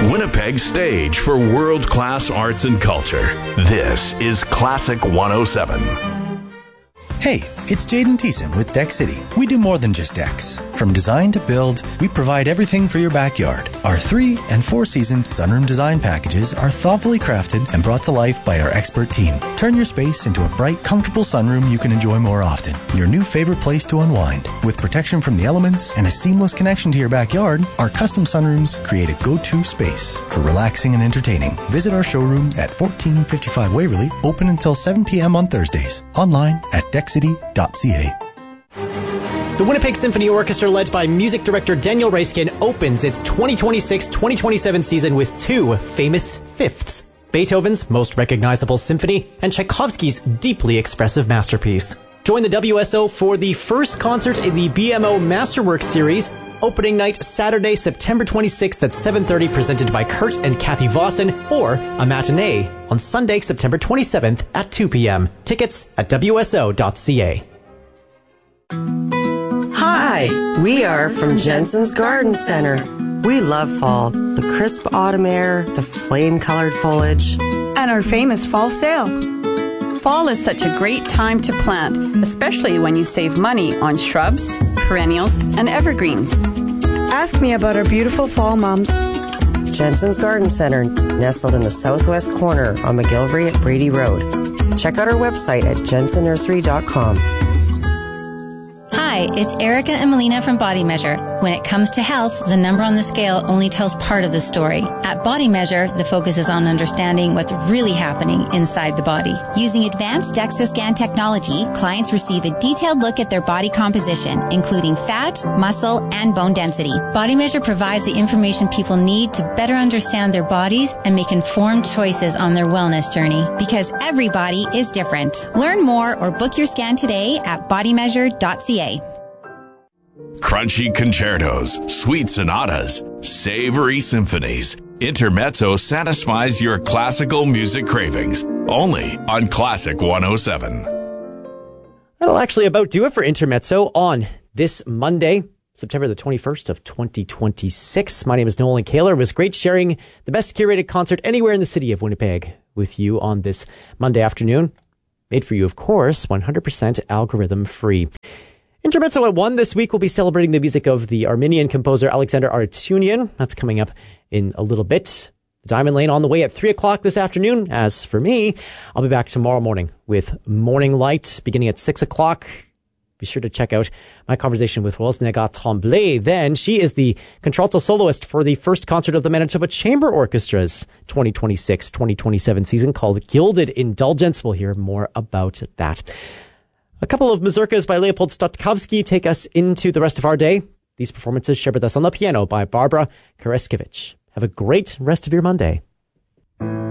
Winnipeg's stage for world-class arts and culture. This is Classic 107. Hey, it's Jaden Thiessen with Deck City. We do more than just decks. From design to build, we provide everything for your backyard. Our 3- and 4-season sunroom design packages are thoughtfully crafted and brought to life by our expert team. Turn your space into a bright, comfortable sunroom you can enjoy more often. Your new favorite place to unwind. With protection from the elements and a seamless connection to your backyard, our custom sunrooms create a go-to space for relaxing and entertaining. Visit our showroom at 1455 Waverly, open until 7 p.m. on Thursdays. Online at deckcity.ca. The Winnipeg Symphony Orchestra, led by music director Daniel Raiskin, opens its 2026-2027 season with 2 famous fifths: Beethoven's most recognizable symphony and Tchaikovsky's deeply expressive masterpiece. Join the WSO for the first concert in the BMO Masterworks series, opening night Saturday, September 26th at 7:30, presented by Kurt and Kathy Vossen, or a matinee on Sunday, September 27th at 2 p.m. Tickets at WSO.ca. Hi, we are from Jensen's Garden Center. We love fall, the crisp autumn air, the flame-colored foliage, and our famous fall sale. Fall is such a great time to plant, especially when you save money on shrubs, perennials, and evergreens. Ask me about our beautiful fall mums. Jensen's Garden Center, nestled in the southwest corner on McGillivray at Brady Road. Check out our website at jensennursery.com. Hi, it's Erica and Melina from Body Measure. When it comes to health, the number on the scale only tells part of the story. At Body Measure, the focus is on understanding what's really happening inside the body. Using advanced DEXA scan technology, clients receive a detailed look at their body composition, including fat, muscle, and bone density. Body Measure provides the information people need to better understand their bodies and make informed choices on their wellness journey. Because every body is different. Learn more or book your scan today at bodymeasure.ca. Crunchy concertos, sweet sonatas, savory symphonies. Intermezzo satisfies your classical music cravings. Only on Classic 107. That'll actually about do it for Intermezzo on this Monday, September the 21st of 2026. My name is Nolan Kaler. It was great sharing the best curated concert anywhere in the city of Winnipeg with you on this Monday afternoon. Made for you, of course, 100% algorithm free. Intermezzo at 1 this week will be celebrating the music of the Armenian composer Alexander Aretunian. That's coming up in a little bit. Diamond Lane on the way at 3 o'clock this afternoon. As for me, I'll be back tomorrow morning with Morning Light beginning at 6 o'clock. Be sure to check out my conversation with Rosnega Tremblay. Then she is the contralto soloist for the first concert of the Manitoba Chamber Orchestra's 2026-2027 season called Gilded Indulgence. We'll hear more about that. A couple of mazurkas by Leopold Stokowski take us into the rest of our day. These performances shared with us on the piano by Barbara Kareskevich. Have a great rest of your Monday.